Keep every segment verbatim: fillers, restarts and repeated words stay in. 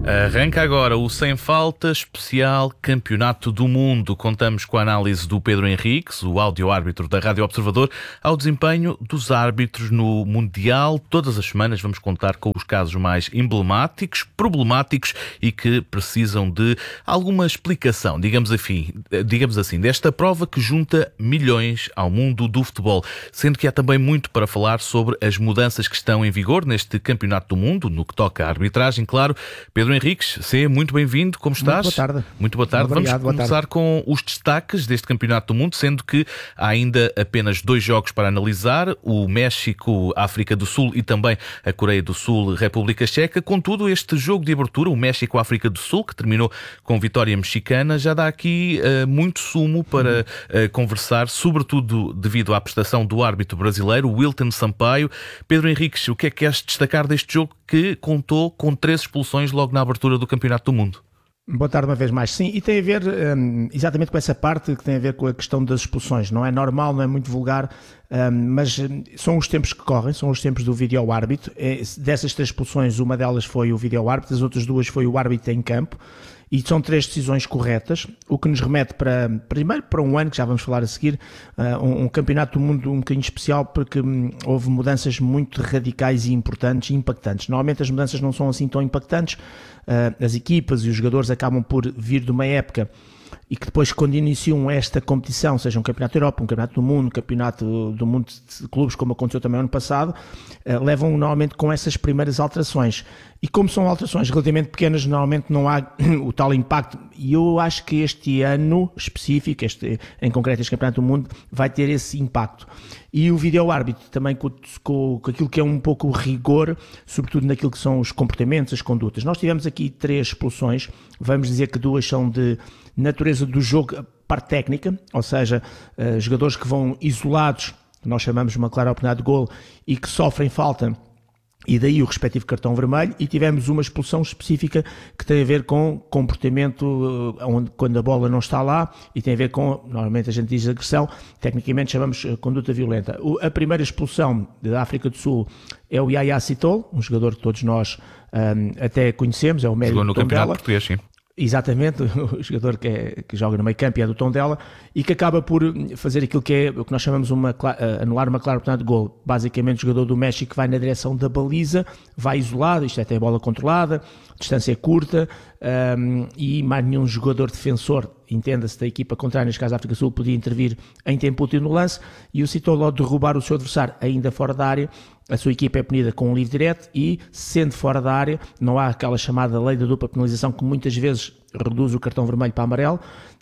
Arranca agora o Sem Falta especial Campeonato do Mundo. Contamos com a análise do Pedro Henriques, o áudio-árbitro da Rádio Observador, ao desempenho dos árbitros no Mundial. Todas as semanas vamos contar com os casos mais emblemáticos, problemáticos e que precisam de alguma explicação, digamos assim, digamos assim, desta prova que junta milhões ao mundo do futebol. Sendo que há também muito para falar sobre as mudanças que estão em vigor neste Campeonato do Mundo, no que toca à arbitragem, claro. Pedro Henriques, seja muito bem-vindo, como estás? Muito boa tarde. Muito boa tarde. Obrigado, Vamos começar tarde. com os destaques deste Campeonato do Mundo, sendo que há ainda apenas dois jogos para analisar, o México, a África do Sul e também a Coreia do Sul, República Checa. Contudo, este jogo de abertura, o México-África do Sul, que terminou com vitória mexicana, já dá aqui uh, muito sumo para uh, conversar, sobretudo devido à prestação do árbitro brasileiro, Wilton Sampaio. Pedro Henriques, o que é que queres destacar deste jogo que contou com três expulsões logo na abertura do Campeonato do Mundo? Boa tarde uma vez mais. Sim, e tem a ver um, exatamente com essa parte que tem a ver com a questão das expulsões. Não é normal, não é muito vulgar, um, mas um, são os tempos que correm, são os tempos do vídeo-árbitro. É, dessas três expulsões, uma delas foi o vídeo-árbitro, as outras duas foi o árbitro em campo. E são três decisões corretas, o que nos remete para, primeiro, para um ano, que já vamos falar a seguir, uh, um, um campeonato do mundo um bocadinho especial, porque um, houve mudanças muito radicais e importantes e impactantes. Normalmente as mudanças não são assim tão impactantes, uh, as equipas e os jogadores acabam por vir de uma época e que depois, quando iniciam esta competição, seja um campeonato da Europa, um campeonato do mundo, um campeonato do mundo de clubes, como aconteceu também ano passado, uh, levam normalmente com essas primeiras alterações. E como são alterações relativamente pequenas, normalmente não há o tal impacto. E eu acho que este ano específico, este, em concreto este campeonato do mundo, vai ter esse impacto. E o vídeo-árbitro também com, com, com aquilo que é um pouco o rigor, sobretudo naquilo que são os comportamentos, as condutas. Nós tivemos aqui três expulsões, vamos dizer que duas são de natureza do jogo, parte técnica, ou seja, uh, jogadores que vão isolados, nós chamamos de uma clara oportunidade de golo, e que sofrem falta, e daí o respectivo cartão vermelho. E tivemos uma expulsão específica que tem a ver com comportamento onde, quando a bola não está lá, e tem a ver com, normalmente a gente diz agressão, tecnicamente chamamos conduta violenta. O, a primeira expulsão da África do Sul é o Yaya Sitol, um jogador que todos nós um, até conhecemos, é o médio Jogou no do Campeonato Tondela. Português, sim. Exatamente, o jogador que, é, que joga no meio campo e é do Tondela, e que acaba por fazer aquilo que é o que nós chamamos uma, anular uma clara oportunidade de gol. Basicamente, o jogador do México vai na direção da baliza, vai isolado, isto é, tem a bola controlada, distância curta, um, e mais nenhum jogador defensor, entenda-se, da equipa contrária, neste caso a África do Sul, podia intervir em tempo útil no lance, e o Sitol, ao derrubar o seu adversário ainda fora da área, a sua equipa é punida com um livre direto, e sendo fora da área, não há aquela chamada lei da dupla penalização que muitas vezes reduz o cartão vermelho para amarelo.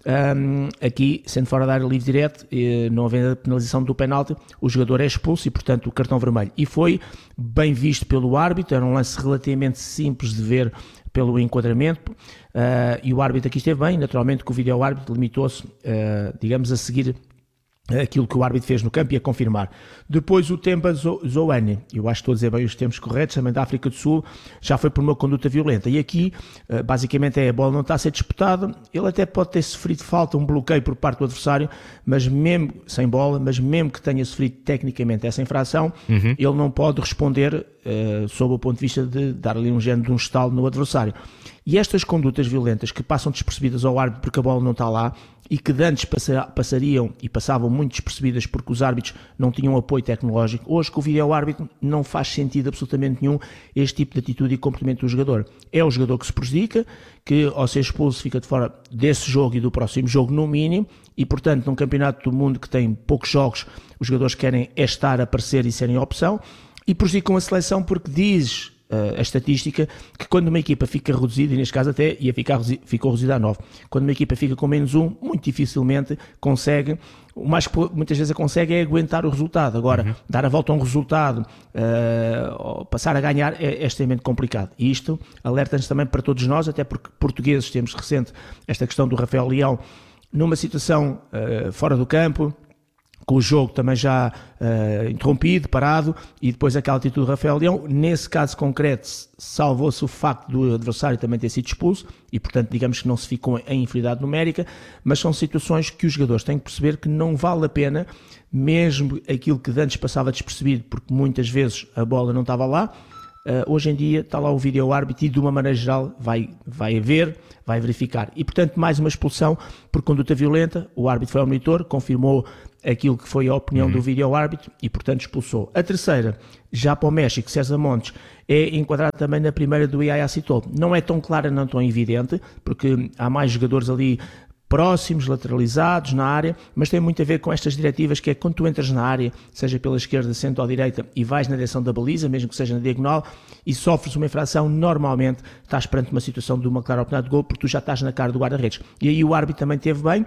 Um, aqui, sendo fora da área, livre direto, não havendo a penalização do penalti, o jogador é expulso e, portanto, o cartão vermelho. E foi bem visto pelo árbitro, era um lance relativamente simples de ver pelo enquadramento, uh, e o árbitro aqui esteve bem, naturalmente que o vídeo-árbitro limitou-se, uh, digamos, a seguir aquilo que o árbitro fez no campo e a confirmar. Depois o Temba Zouane, eu acho que estou a dizer bem os tempos corretos, também da África do Sul, já foi por uma conduta violenta. E aqui, basicamente, é a bola não está a ser disputada, ele até pode ter sofrido falta, um bloqueio por parte do adversário, mas mesmo, sem bola, mas mesmo que tenha sofrido tecnicamente essa infração, uhum. ele não pode responder uh, sob o ponto de vista de dar ali um género de um estalo no adversário. E estas condutas violentas que passam despercebidas ao árbitro porque a bola não está lá, e que de antes passariam e passavam muito despercebidas porque os árbitros não tinham apoio tecnológico, hoje com o vídeo-árbitro não faz sentido absolutamente nenhum este tipo de atitude e comportamento do jogador. É o jogador que se prejudica, que ao ser expulso fica de fora desse jogo e do próximo jogo no mínimo, e portanto num campeonato do mundo que tem poucos jogos, os jogadores querem é estar, aparecer e serem opção, e prejudicam a seleção porque diz a estatística que quando uma equipa fica reduzida, e neste caso até ia ficar, ficou reduzida a nove, quando uma equipa fica com menos um, muito dificilmente consegue, o mais que muitas vezes consegue é aguentar o resultado. Agora, uhum. dar a volta a um resultado, uh, passar a ganhar é, é extremamente complicado. E isto alerta-nos também para todos nós, até porque portugueses temos recente esta questão do Rafael Leão numa situação uh, fora do campo, com o jogo também já uh, interrompido, parado, e depois aquela atitude do Rafael Leão. Nesse caso concreto, salvou-se o facto do adversário também ter sido expulso, e portanto digamos que não se ficou em inferioridade numérica, mas são situações que os jogadores têm que perceber que não vale a pena, mesmo aquilo que antes passava despercebido, porque muitas vezes a bola não estava lá, Uh, hoje em dia está lá o vídeo-árbitro e de uma maneira geral vai, vai ver, vai verificar. E portanto mais uma expulsão por conduta violenta, o árbitro foi ao monitor, confirmou aquilo que foi a opinião uhum. do vídeo-árbitro e portanto expulsou. A terceira, já para o México, César Montes, é enquadrado também na primeira do Yaya Citol. Não é tão clara, não tão evidente, porque há mais jogadores ali próximos, lateralizados na área, mas tem muito a ver com estas diretivas, que é quando tu entras na área, seja pela esquerda, centro ou direita, e vais na direção da baliza, mesmo que seja na diagonal, e sofres uma infração, normalmente estás perante uma situação de uma clara oportunidade de gol, porque tu já estás na cara do guarda-redes. E aí o árbitro também teve bem,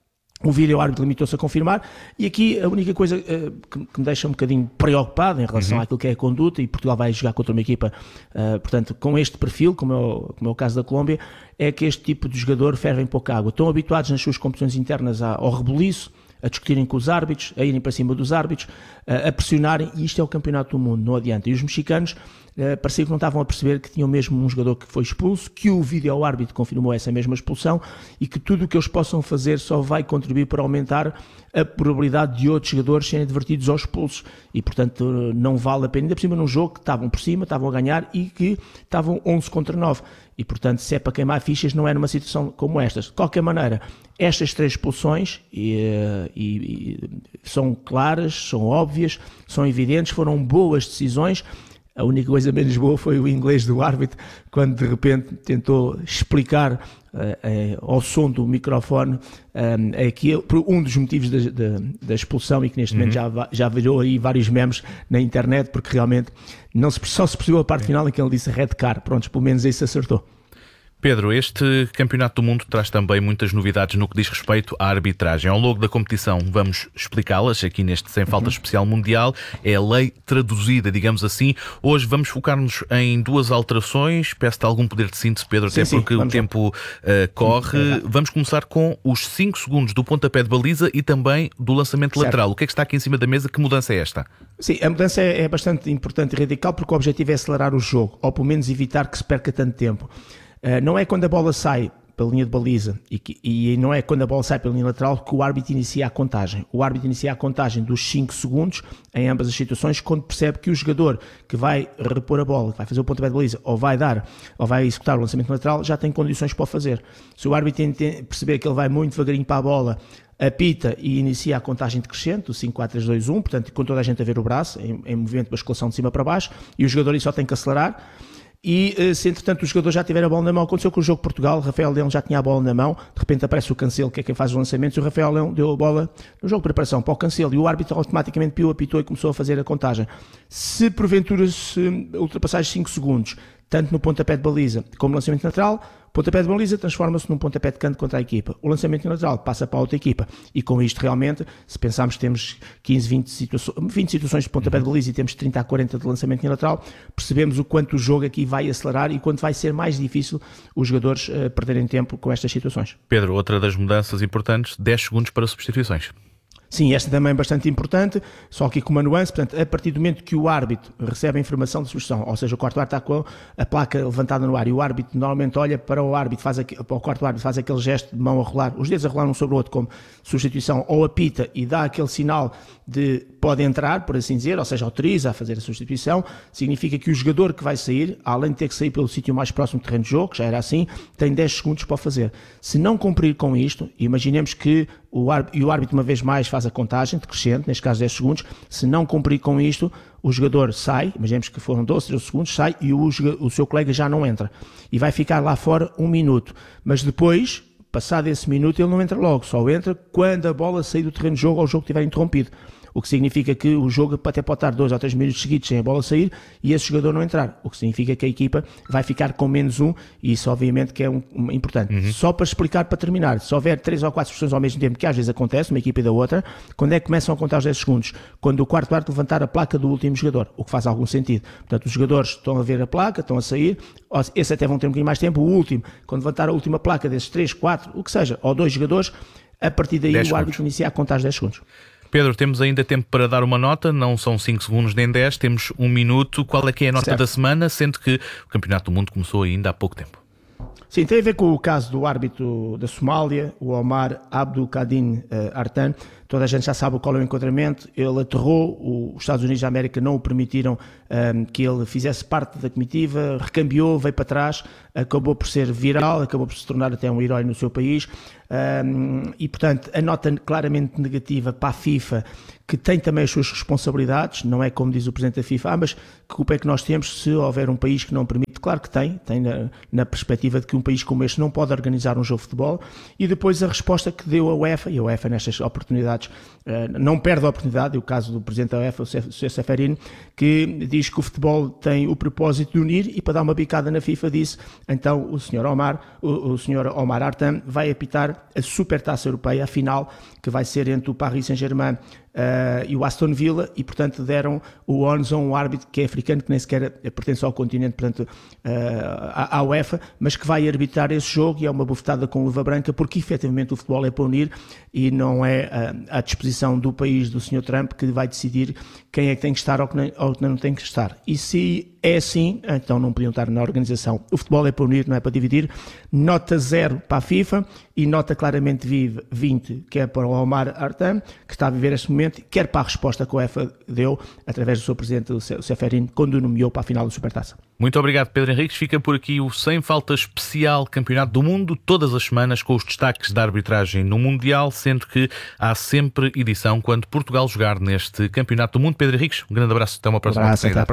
o vídeo-árbitro limitou-se a confirmar, e aqui a única coisa uh, que, que me deixa um bocadinho preocupado em relação uhum. àquilo que é a conduta, e Portugal vai jogar contra uma equipa, uh, portanto, com este perfil, como é, o, como é o caso da Colômbia, é que este tipo de jogador ferve em pouca água. Estão habituados nas suas competições internas ao rebuliço, a discutirem com os árbitros, a irem para cima dos árbitros, a pressionarem, e isto é o campeonato do mundo, não adianta. E os mexicanos uh, parecia que não estavam a perceber que tinham mesmo um jogador que foi expulso, que o vídeo-árbitro confirmou essa mesma expulsão, e que tudo o que eles possam fazer só vai contribuir para aumentar a probabilidade de outros jogadores serem advertidos aos expulsos. E portanto não vale a pena, ainda por cima num jogo que estavam por cima, estavam a ganhar e que estavam onze contra nove. E portanto, se é para queimar fichas, não é numa situação como estas. De qualquer maneira, estas três expulsões e, e, e são claras, são óbvias, são evidentes, foram boas decisões. A única coisa menos boa foi o inglês do árbitro, quando de repente tentou explicar uh, uh, ao som do microfone um, aquilo, um dos motivos da, da, da expulsão, e que neste uhum. momento já, já virou aí vários memes na internet, porque realmente não se, só se percebeu a parte é. final em que ele disse red card. Pronto, pelo menos aí se acertou. Pedro, este Campeonato do Mundo traz também muitas novidades no que diz respeito à arbitragem. Ao longo da competição vamos explicá-las aqui neste Sem Falta Especial Mundial. É a lei traduzida, digamos assim. Hoje vamos focar-nos em duas alterações. Peço-te algum poder de síntese, Pedro, sim, até sim, porque o tempo uh, corre. Vamos começar com os cinco segundos do pontapé de baliza e também do lançamento certo. lateral. O que é que está aqui em cima da mesa? Que mudança é esta? Sim, a mudança é, é bastante importante e radical, porque o objetivo é acelerar o jogo, ou pelo menos evitar que se perca tanto tempo. Uh, não é quando a bola sai pela linha de baliza e, que, e não é quando a bola sai pela linha lateral que o árbitro inicia a contagem. O árbitro inicia a contagem dos cinco segundos em ambas as situações, quando percebe que o jogador que vai repor a bola, que vai fazer o pontapé de baliza, ou vai dar, ou vai executar o lançamento lateral, já tem condições para o fazer. Se o árbitro perceber que ele vai muito devagarinho para a bola, apita e inicia a contagem decrescente, o cinco, quatro, três, dois, um, portanto, com toda a gente a ver o braço, em, em movimento de basculação de cima para baixo, e o jogador aí só tem que acelerar. E se entretanto o jogador já tiver a bola na mão, aconteceu com o jogo de Portugal, o Rafael Leão já tinha a bola na mão, de repente aparece o Cancelo, que é quem faz os lançamentos, e o Rafael Leão deu a bola no jogo de preparação para o Cancelo, e o árbitro automaticamente piou, apitou e começou a fazer a contagem. Se porventura se ultrapassar os cinco segundos, tanto no pontapé de baliza como no lançamento lateral, o pontapé de baliza transforma-se num pontapé de canto contra a equipa. O lançamento lateral passa para a outra equipa. E com isto realmente, se pensarmos que temos quinze, vinte, situa- vinte situações de pontapé de baliza e temos trinta a quarenta de lançamento lateral, percebemos o quanto o jogo aqui vai acelerar e quanto vai ser mais difícil os jogadores uh, perderem tempo com estas situações. Pedro, outra das mudanças importantes, dez segundos para substituições. Sim, esta também é bastante importante, só aqui com uma nuance, portanto, a partir do momento que o árbitro recebe a informação de substituição, ou seja, o quarto árbitro está com a placa levantada no ar e o árbitro normalmente olha para o árbitro, faz aqu... para o quarto árbitro, faz aquele gesto de mão a rolar, os dedos a rolar um sobre o outro como substituição, ou apita e dá aquele sinal de pode entrar, por assim dizer, ou seja, autoriza a fazer a substituição, significa que o jogador que vai sair, além de ter que sair pelo sítio mais próximo do terreno de jogo, que já era assim, tem dez segundos para o fazer. Se não cumprir com isto, imaginemos que o árbitro, e o árbitro uma vez mais faz a contagem decrescente, neste caso dez segundos, se não cumprir com isto, o jogador sai, imaginemos que foram doze, treze segundos, sai e o, o seu colega já não entra. E vai ficar lá fora um minuto. Mas depois, passado esse minuto, ele não entra logo, só entra quando a bola sair do terreno de jogo ou o jogo estiver interrompido. O que significa que o jogo até pode estar dois ou três minutos seguidos sem a bola sair e esse jogador não entrar. O que significa que a equipa vai ficar com menos um e isso obviamente que é um, um, importante. Uhum. Só para explicar, para terminar, se houver três ou quatro pessoas ao mesmo tempo, que às vezes acontece, uma equipa e da outra, quando é que começam a contar os dez segundos? Quando o quarto árbitro levantar a placa do último jogador, o que faz algum sentido. Portanto, os jogadores estão a ver a placa, estão a sair, esses até vão ter um bocadinho mais tempo, o último, quando levantar a última placa desses três, quatro, o que seja, ou dois jogadores, a partir daí o árbitro inicia a contar os dez segundos. Pedro, temos ainda tempo para dar uma nota, não são cinco segundos nem dez, temos um minuto. Qual é que é a nota certo. da semana, sendo que o Campeonato do Mundo começou ainda há pouco tempo? Sim, tem a ver com o caso do árbitro da Somália, o Omar Abdulkadir Artan. Toda a gente já sabe qual é o enquadramento. Ele aterrou, os Estados Unidos da América não o permitiram um, que ele fizesse parte da comitiva, recambiou, veio para trás, acabou por ser viral, acabou por se tornar até um herói no seu país. Um, e, portanto, a nota claramente negativa para a FIFA, que tem também as suas responsabilidades, não é como diz o Presidente da FIFA, ah, mas que culpa é que nós temos se houver um país que não permite? Claro que tem, tem na, na perspectiva de que um país como este não pode organizar um jogo de futebol. E depois a resposta que deu a UEFA, e a UEFA nestas oportunidades uh, não perde a oportunidade, é o caso do Presidente da UEFA, o senhor Ceferino, que diz que o futebol tem o propósito de unir, e para dar uma bicada na FIFA disse, então o senhor Omar, o, o senhor Omar Artan vai apitar a Supertaça Europeia, a final, que vai ser entre o Paris Saint-Germain Uh, e o Aston Villa, e portanto deram o ONS a um árbitro que é africano, que nem sequer pertence ao continente, portanto uh, à, à UEFA, mas que vai arbitrar esse jogo, e é uma bufetada com luva branca, porque efetivamente o futebol é para unir, e não é uh, à disposição do país do senhor Trump que vai decidir quem é que tem que estar ou que não, ou que não tem que estar. E se é assim, então não podiam estar na organização. O futebol é para unir, não é para dividir. Nota zero para a FIFA e nota claramente vinte, que é para o Omar Artan, que está a viver este momento, quer para a resposta que a UEFA deu, através do seu presidente, o Ceferino, quando o nomeou para a final da Supertaça. Muito obrigado, Pedro Henriques. Fica por aqui o Sem Falta especial Campeonato do Mundo, todas as semanas, com os destaques da arbitragem no Mundial, sendo que há sempre edição quando Portugal jogar neste Campeonato do Mundo. Pedro Henriques, um grande abraço, até uma próxima oportunidade.